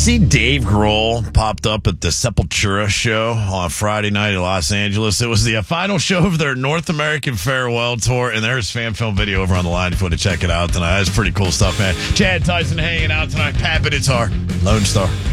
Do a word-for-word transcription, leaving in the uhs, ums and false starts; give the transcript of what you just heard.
see Dave Grohl popped up at the Sepultura show on Friday night in Los Angeles? It was the uh, final show of their North American farewell tour, and there's fan film video over on the line if you want to check it out tonight. That's pretty cool stuff, man. Chad Tyson hanging out tonight. Pat Benatar, Lone Star.